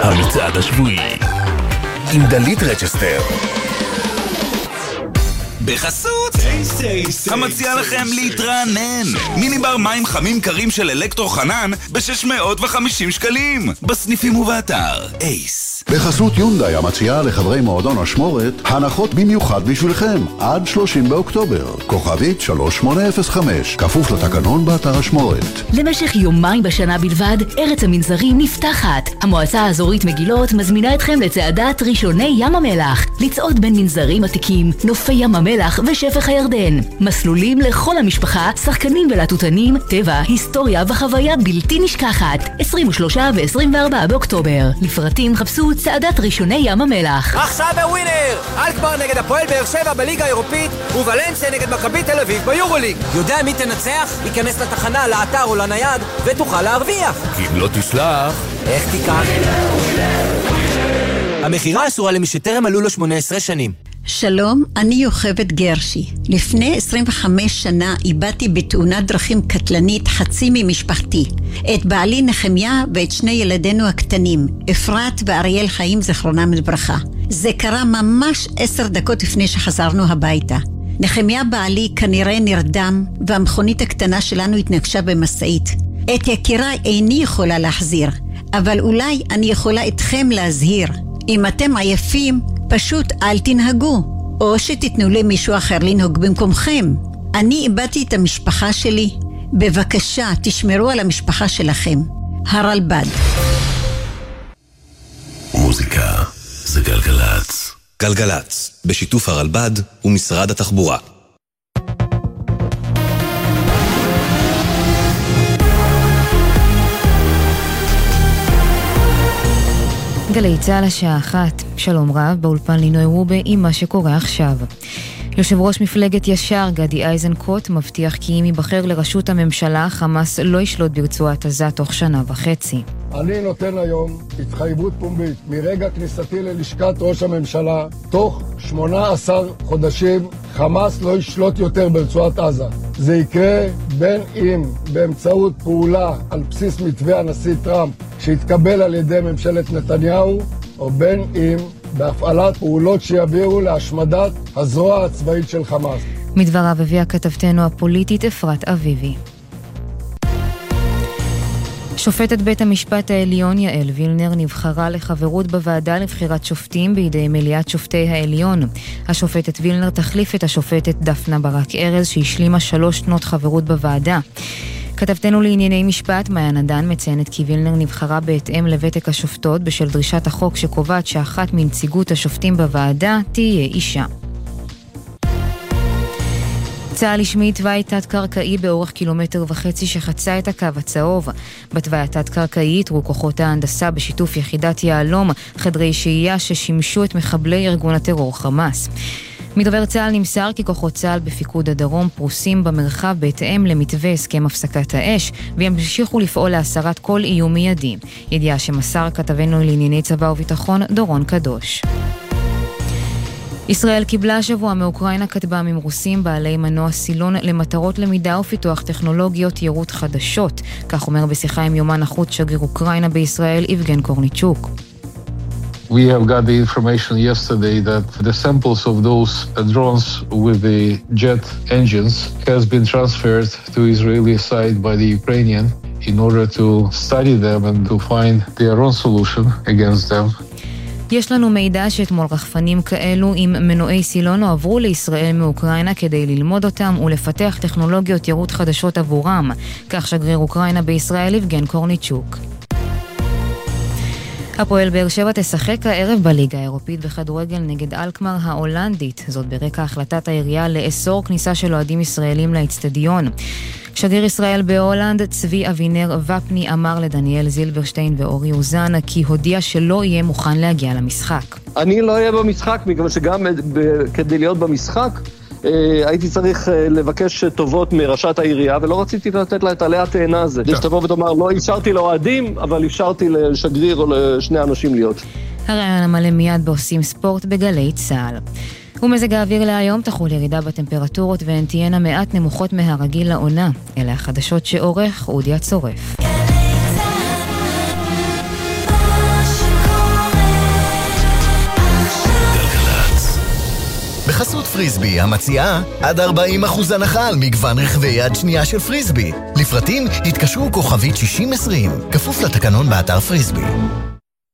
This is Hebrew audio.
המצעד השבועי עם דלית רצ'סטר. בחסות המציע לכם להתרענן מיני בר מים חמים קרים של אלקטרו חנן ב-650 שקלים בסניפים ובאתר אייס. בחסות יונדאי המציעה לחברי מועדון השמורת הנחות במיוחד בשבילכם עד 30 באוקטובר. כוכבית 3805 כפוף לתקנון באתר השמורת. למשך יומיים בשנה בלבד ארץ המנזרים נפתחת. המועצה האזורית מגילות מזמינה אתכם לצעדת ראשוני ים המלח, לצעוד בין מנזרים עתיקים, נופי ים המלח ושפך הירדן. מסלולים לכל המשפחה, שחקנים ולטוטנים, טבע, היסטוריה וחוויה בלתי נשכחת. 23 ו-24 באוקטובר. לפרטים חפשו צעדת ראשוני ים המלח. עכשיו בווינר! אלקמר נגד הפועל באר שבע בליגה האירופית ובלנסיה נגד מכבי תל אביב ביורוליג. יודע מי תנצח? ייכנס לתחנה, לאתר או לנייד ותוכל להרוויח. כי אם לא תסלח, איך תיקח? המחירה אסורה למי שטרם מלאו לו 18 שנים. שלום, אני יוכבד גרשי. לפני 25 שנה איבדתי בתאונת דרכים קטלנית חצי ממשפחתי. את בעלי נחמיה ואת שני ילדינו הקטנים, אפרת ואריאל חיים זכרונם לברכה. זה קרה ממש 10 דקות לפני שחזרנו הביתה. נחמיה בעלי כנראה נרדם והמכונית הקטנה שלנו התנגשה במסעית. את יקירה איני יכולה להחזיר, אבל אולי אני יכולה אתכם להזהיר. אם אתם עייפים, פשוט אל תנהגו, או שתתנו למישהו אחר לנהוג במקומכם. אני איבדתי את המשפחה שלי. בבקשה, תשמרו על המשפחה שלכם. הרלב"ד. מוזיקה זה גלגלץ. גלגלץ, בשיתוף הרלב"ד ומשרד התחבורה. גלי צהל השעה 1, שלום רב, באולפן לינוי רובה עם מה שקורה עכשיו. יושב ראש מפלגת ישר גדי איזנקוט מבטיח כי אם ייבחר לראשות הממשלה, חמאס לא ישלוט ברצועת עזה תוך 1.5 שנה. אני נותן היום התחייבות פומבית מרגע כניסתי ללשכת ראש הממשלה, תוך 18 חודשים חמאס לא ישלוט יותר ברצועת עזה. זה יקרה בין אם באמצעות פעולה על בסיס מתווה הנשיא טראמפ שהתקבל על ידי ממשלת נתניהו, או בין אם בהפעלת פעולות שיביאו להשמדת הזרוע הצבאית של חמאס. מדבריו הביאה כתבתנו הפוליטית אפרת אביבי. שופטת בית המשפט העליון יעל וילנר נבחרה לחברות בוועדה לבחירת שופטים בידי מליאת שופטי העליון. השופטת וילנר תחליף את השופטת דפנה ברק ארז שהשלימה 3 שנות חברות בוועדה. כתבתנו לענייני משפט מאיה נדן מציינת כי וילנר נבחרה בהתאם לוותק השופטות בשל דרישת החוק שקובעת שאחת מנציגות השופטים בוועדה תהיה אישה. צה"ל השמיד תוואי תת-קרקעי באורך 1.5 קילומטר שחצה את הקו הצהוב. בתוואי התת-קרקעי יתרו כוחות ההנדסה בשיתוף יחידת יעלום חדרי שהייה ששימשו את מחבלי ארגון הטרור חמאס. מדובר צה"ל נמסר כי כוחות צה"ל בפיקוד הדרום פרוסים במרחב בהתאם למתווה הסכם הפסקת האש וימשיכו לפעול להסרת כל איום מיידי. ידיעה שמסר כתבנו לענייני צבא וביטחון דורון קדוש. ישראל קיבלה השבוע מאוקראינה כטב"מים רוסים בעלי מנוע סילון למטרות למידה ופיתוח טכנולוגיות יירוט חדשות. כך אומר בשיחה עם יומן החוץ שגריר אוקראינה בישראל איבגן קורניצ'וק. We have got the information yesterday that the samples of those drones with the jet engines has been transferred to Israeli side by the Ukrainian in order to study them and to find their own solution against them. יש לנו מידע שאתמול רחפנים כאלו עם מנועי סילון עברו לישראל מאוקראינה כדי ללמוד אותם ולפתח טכנולוגיות יירוט חדשות עבורם. כך שגריר אוקראינה בישראל איבגן קורניצ'וק. הפועל באר שבע תשחק הערב בליגה האירופית בכדורגל נגד אלקמר ההולנדית. זאת ברקע החלטת העירייה לאסור כניסה של אוהדים ישראלים לאצטדיון. שגריר ישראל בהולנד צבי אבינר ופני אמר לדניאל זילברשטיין ואורי אוזן כי הודיע שלא יהיה מוכן להגיע למשחק. אני לא אהיה במשחק, מכיוון שגם כדי להיות במשחק הייתי צריך לבקש טובות מראשת העירייה, ולא רציתי לתת לה את עליה התאנה הזה. שתבוא ותאמר, לא אפשרתי לאוהדים, אבל אפשרתי לשגריר או לשני אנשים להיות. הרעיון המלא מיד בעושים ספורט בגלי צה"ל. ומזג האוויר להיום תחול ירידה בטמפרטורות והן תהיינה מעט נמוכות מהרגיל לעונה. אלה החדשות שעורך אודי הצורף. בחסות פריסבי, המציעה עד 40% הנחה על מגוון רכבי יד שנייה של פריסבי. לפרטים התקשרו כוכבית 6020, כפוף לתקנון באתר פריסבי.